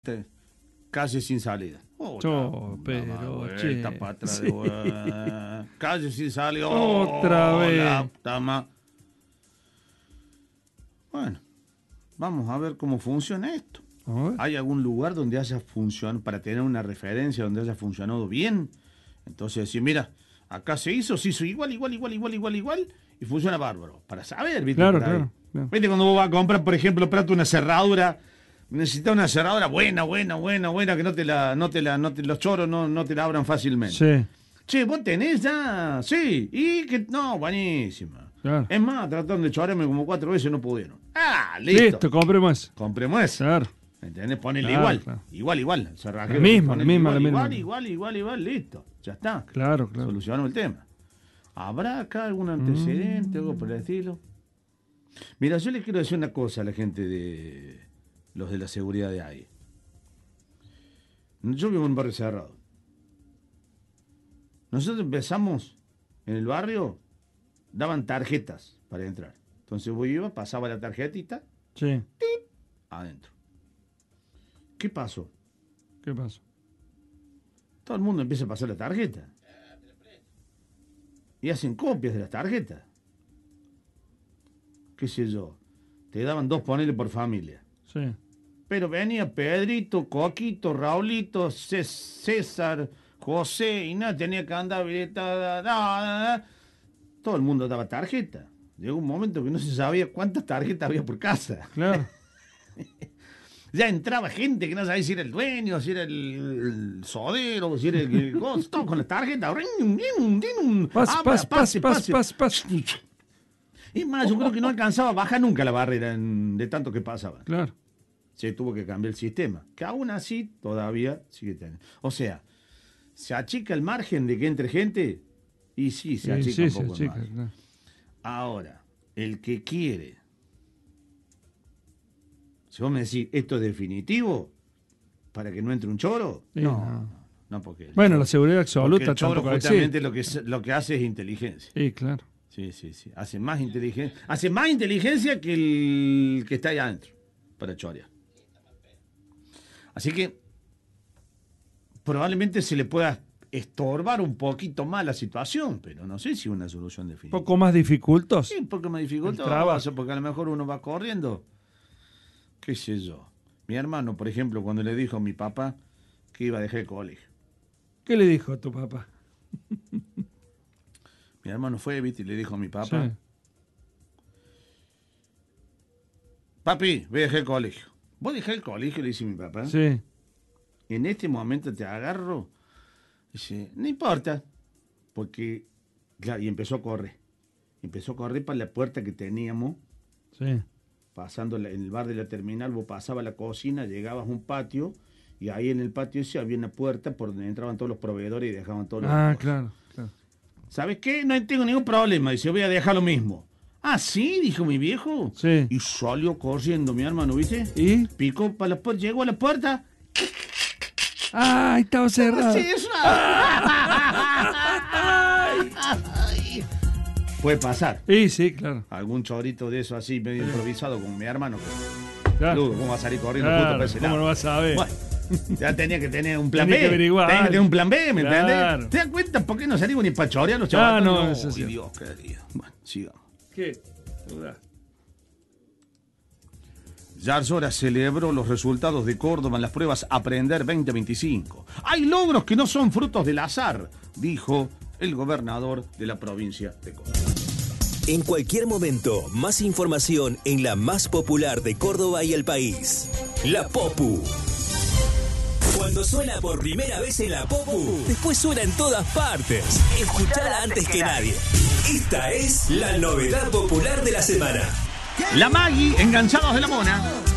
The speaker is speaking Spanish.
Calle sin salida. Pero, che. Sí. Calle sin salida. Otra vez. Bueno, vamos a ver cómo funciona esto. ¿Hay algún lugar donde haya funcionado, para tener una referencia, donde haya funcionado bien? Entonces decir, mira, acá se hizo igual, y funciona bárbaro. Para saber, ¿viste? Claro. ¿Viste cuando vos vas a comprar, por ejemplo, una cerradura? Necesitas una cerradura buena, que los choros no te la abran fácilmente. Sí. Che, vos tenés ya, sí, y que, no, buenísima. Claro. Es más, trataron de chorarme como 4 veces, no pudieron. Listo, compremos eso. Compremos eso. Claro. ¿Entendés? Ponele Claro. igual. Cerrajero, La misma. Igual, listo. Ya está. Claro. Solucionamos el tema. ¿Habrá acá algún antecedente, algo por el estilo? Mira, yo les quiero decir una cosa a la gente de los de la seguridad de ahí. Yo vivo en un barrio cerrado. Nosotros empezamos en el barrio, daban tarjetas para entrar. Entonces vos ibas, pasaba la tarjetita, Sí. ¡tip!, adentro. ¿Qué pasó? ¿Qué pasó? Todo el mundo empieza a pasar la tarjeta. Y hacen copias de las tarjetas. ¿Qué sé yo? Te daban 2, ponele, por familia. Sí. Pero venía Pedrito, Coquito, Raulito, César, José, y nada, tenía que andar habilitada. Todo el mundo daba tarjeta. Llegó un momento que no se sabía cuántas tarjetas había por casa. Claro. Ya entraba gente que no sabía si era el dueño, si era el sodero, si era el todo con la tarjeta. Pase. Y más, yo creo que no alcanzaba a bajar nunca la barrera de tanto que pasaba. Claro. Se tuvo que cambiar el sistema, que aún así todavía sigue teniendo. O sea, se achica el margen de que entre gente, y sí, se achica un poco el margen. Claro. Ahora, el que quiere, si vos me decís, ¿esto es definitivo para que no entre un choro? Sí, no, porque... Bueno, la seguridad absoluta el choro tampoco justamente lo que hace es inteligencia. Sí, claro. Sí. Hace más inteligencia que el que está ahí adentro para chorear. Así que probablemente se le pueda estorbar un poquito más la situación, pero no sé si una solución definitiva. ¿Un poco más dificultosos? Sí, un poco más dificultoso, porque a lo mejor uno va corriendo. ¿Qué sé yo? Mi hermano, por ejemplo, cuando le dijo a mi papá que iba a dejar el colegio. ¿Qué le dijo a tu papá? Mi hermano fue, ¿viste? Y le dijo a mi papá. Sí. Papi, voy a dejar el colegio. ¿Vos dejás el colegio?, le dice mi papá. Sí. En este momento te agarro. Dice, no importa. Porque, claro, y empezó a correr. Empezó a correr para la puerta que teníamos. Sí. Pasando en el bar de la terminal, vos pasabas a la cocina, llegabas a un patio, y ahí en el patio ese había una puerta por donde entraban todos los proveedores y dejaban todos los... Claro. ¿Sabes qué? No tengo ningún problema. Dice, voy a dejar lo mismo. ¿Ah, sí?, dijo mi viejo. Sí. Y salió corriendo mi hermano, ¿viste? ¿Y? Picó para la puerta, llegó a la puerta. Estaba cerrado. Sí, eso. Puede pasar. Sí, claro. Algún chorito de eso así, medio improvisado, como mi hermano. Claro. ¿Cómo va a salir corriendo justo para ese lado? ¿Cómo lo vas a ver? Bueno, ya tenía que tener un plan Tenía B. que averiguar. Tenía que tener un plan B, ¿me Claro. entendés? ¿Te das cuenta por qué no salimos ni para chorear los chavales? No, eso sí. Dios querido. Bueno, sigamos. ¿Qué? Duda. Yarzora celebró los resultados de Córdoba en las pruebas Aprender 2025. Hay logros que no son frutos del azar, dijo el gobernador de la provincia de Córdoba. En cualquier momento, más información en la más popular de Córdoba y el país. La Popu. Cuando suena por primera vez en la Popu, después suena en todas partes. Escuchala antes que nadie. Esta es la novedad popular de la semana. La Maggie, enganchados de la mona.